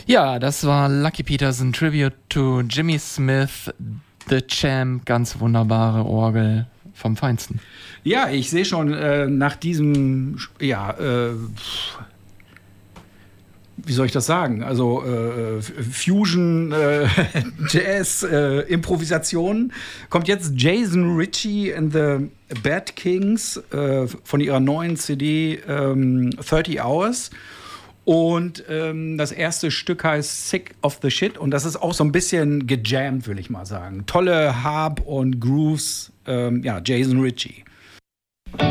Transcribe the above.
Ja, das war Lucky Peterson, Tribute to Jimmy Smith, The Champ, ganz wunderbare Orgel vom Feinsten. Ja, ich sehe schon nach diesem, wie soll ich das sagen? Also Fusion, Jazz, Improvisation. Kommt jetzt Jason Ritchie and the Bad Kings von ihrer neuen CD 30 Hours. Und das erste Stück heißt Sick of the Shit. Und das ist auch so ein bisschen gejammt, will ich mal sagen. Tolle Harp und Grooves. Jason Ritchie.